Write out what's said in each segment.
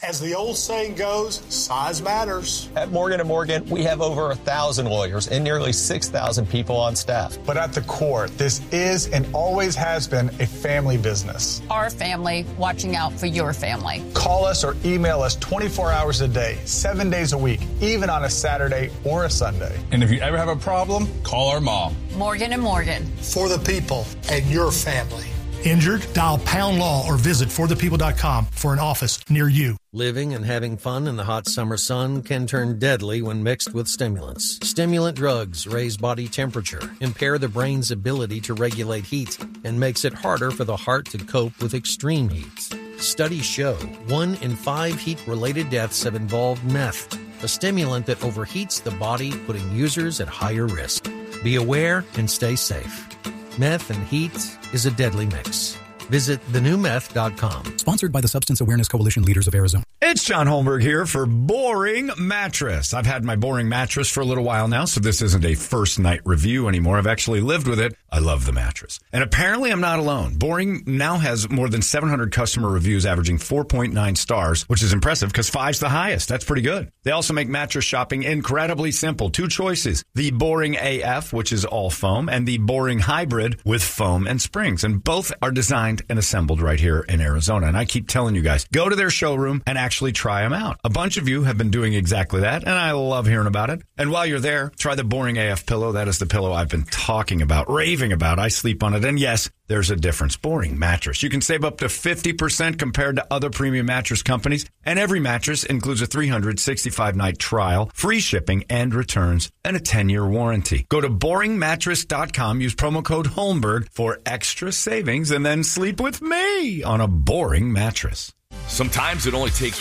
As the old saying goes, size matters. At Morgan & Morgan, we have over 1,000 lawyers and nearly 6,000 people on staff. But at the core, this is and always has been a family business. Our family watching out for your family. Call us or email us 24 hours a day, 7 days a week, even on a Saturday or a Sunday. And if you ever have a problem, call our mom. Morgan & Morgan. For the people and your family. Injured? Dial Pound Law or visit forthepeople.com for an office near you. Living and having fun in the hot summer sun can turn deadly when mixed with stimulants. Stimulant drugs raise body temperature, impair the brain's ability to regulate heat, and makes it harder for the heart to cope with extreme heat. Studies show 1 in 5 heat-related deaths have involved meth, a stimulant that overheats the body, putting users at higher risk. Be aware and stay safe. Meth and heat is a deadly mix. Visit thenewmeth.com. Sponsored by the Substance Awareness Coalition Leaders of Arizona. It's John Holmberg here for Boring Mattress. I've had my Boring Mattress for a little while now, so this isn't a first night review anymore. I've actually lived with it. I love the mattress. And apparently I'm not alone. Boring now has more than 700 customer reviews averaging 4.9 stars, which is impressive because 5's the highest. That's pretty good. They also make mattress shopping incredibly simple. 2 choices. The Boring AF, which is all foam, and the Boring Hybrid with foam and springs. And both are designed and assembled right here in Arizona. And I keep telling you guys, go to their showroom and actually try them out. A bunch of you have been doing exactly that, and I love hearing about it. And while you're there, try the Boring AF pillow. That is the pillow I've been talking about, raving about. I sleep on it, and yes, there's a difference. Boring mattress. You can save up to 50% compared to other premium mattress companies, and every mattress includes a 365-night trial, free shipping and returns, and a 10-year warranty. Go to boringmattress.com, use promo code Holmberg for extra savings, and then sleep with me on a Boring mattress. Sometimes it only takes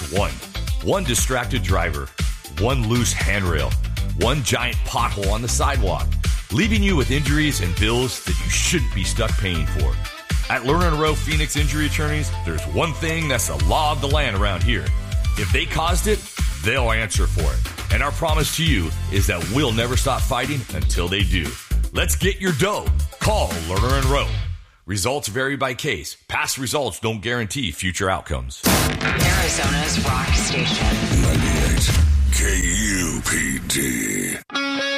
one distracted driver, one loose handrail, one giant pothole on the sidewalk, leaving you with injuries and bills that you shouldn't be stuck paying for. At Lerner & Rowe Phoenix Injury Attorneys, there's one thing that's the law of the land around here. If they caused it, they'll answer for it. And our promise to you is that we'll never stop fighting until they do. Let's get your dough. Call Lerner & Rowe. Results vary by case. Past results don't guarantee future outcomes. Arizona's rock station. 98 KUPD.